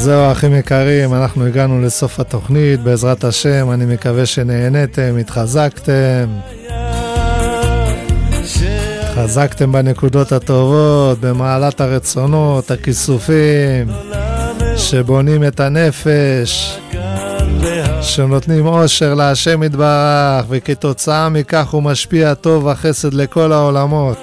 זהו אחים יקרים, אנחנו הגענו לסוף התוכנית, בעזרת השם, אני מקווה שנהנתם, התחזקתם. התחזקתם בנקודות הטובות, במעלת הרצונות, הכיסופים, שבונים את הנפש, שנותנים אושר להשם יתברך, וכתוצאה מכך הוא משפיע טוב וחסד לכל העולמות.